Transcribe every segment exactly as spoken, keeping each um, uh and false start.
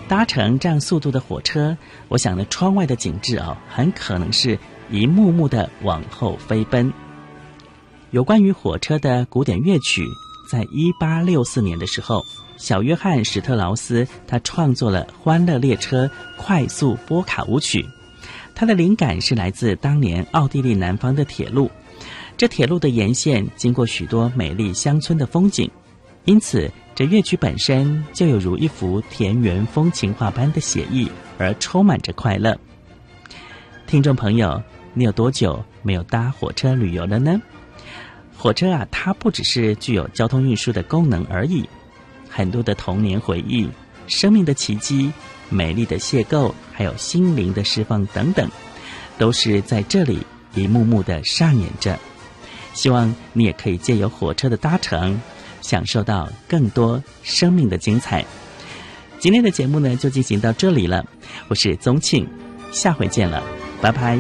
搭乘这样速度的火车，我想呢，窗外的景致哦，很可能是一幕幕的往后飞奔。有关于火车的古典乐曲，在一八六四年的时候，小约翰史特劳斯他创作了《欢乐列车快速波卡舞曲》，他的灵感是来自当年奥地利南方的铁路。这铁路的沿线经过许多美丽乡村的风景，因此这乐曲本身就有如一幅田园风情画般的写意，而充满着快乐。听众朋友，你有多久没有搭火车旅游了呢？火车啊，它不只是具有交通运输的功能而已，很多的童年回忆、生命的奇迹、美丽的邂逅，还有心灵的释放等等，都是在这里一幕幕的上演着。希望你也可以借由火车的搭乘，享受到更多生命的精彩。今天的节目呢，就进行到这里了。我是宗庆，下回见了，拜拜。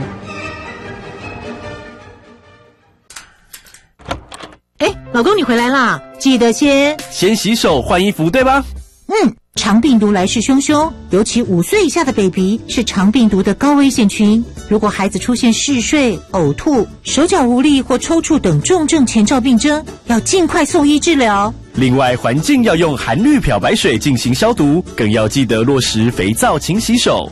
哎，老公你回来啦，记得先先洗手换衣服，对吧？ 嗯，肠病毒来势汹汹，尤其五岁以下的 baby 是肠病毒的高危险群。如果孩子出现嗜睡、呕吐、手脚无力或抽搐等重症前兆病征，要尽快送医治疗。 另外，环境要用含氯漂白水进行消毒，更要记得落实肥皂勤洗手。